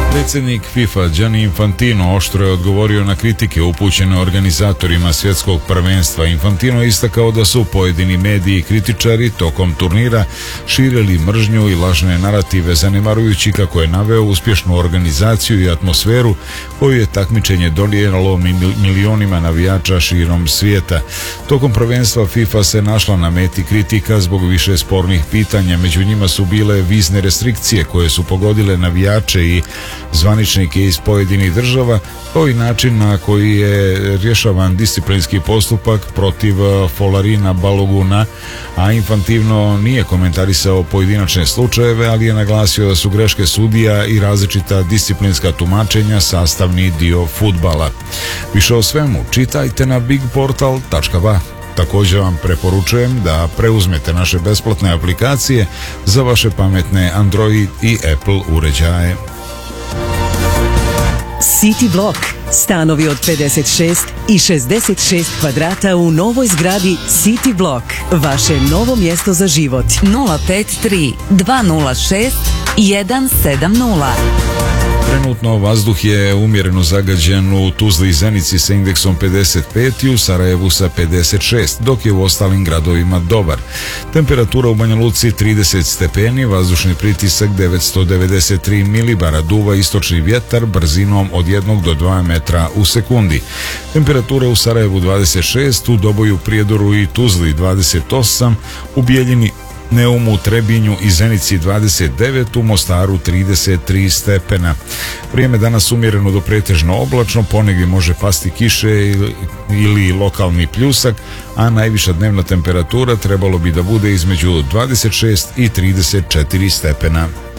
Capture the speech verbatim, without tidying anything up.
Predsjednik FIFA Gianni Infantino oštro je odgovorio na kritike upućene organizatorima svjetskog prvenstva. Infantino je istakao da su pojedini mediji i kritičari tokom turnira širili mržnju i lažne narative, zanemarujući, kako je naveo, uspješnu organizaciju i atmosferu koju je takmičenje donijelo milionima navijača širom svijeta. Tokom prvenstva FIFA se našla na meti kritika zbog više spornih pitanja. Među njima su bile vizne restrikcije koje su pogodile navijače i zvaničnike iz pojedinih država, kao i način na koji je rješavan disciplinski postupak protiv Folarina Baloguna, a Infantino nije komentarisao pojedinačne slučajeve, ali je naglasio da su greške sudija i različita disciplinska tumačenja sastavni dio fudbala. Više o svemu čitajte na bigportal tačka ba. Također vam preporučujem da preuzmete naše besplatne aplikacije za vaše pametne Android i Apple uređaje. City Block. Stanovi od pedeset šest i šezdeset šest kvadrata u novoj zgradi City Block. Vaše novo mjesto za život. nula pet tri dva nula šest jedan sedam nula. Trenutno vazduh je umjereno zagađen u Tuzli i Zenici sa indeksom pedeset pet i u Sarajevu sa pedeset šest, dok je u ostalim gradovima dobar. Temperatura u Banja Luci trideset stepeni, vazdušni pritisak devetsto devedeset tri milibara, duva istočni vjetar brzinom od jednog do dva metra u sekundi. Temperatura u Sarajevu dvadeset šest, u Doboju, Prijedoru i Tuzli dvadeset osam, u Bijeljini, Neumu, Trebinju i Zenici dvadeset devet, u Mostaru trideset tri stepena. Vrijeme danas umjereno do pretežno oblačno, ponegdje može pasti kiše ili, ili lokalni pljusak, a najviša dnevna temperatura trebalo bi da bude između dvadeset šest i trideset četiri stepena.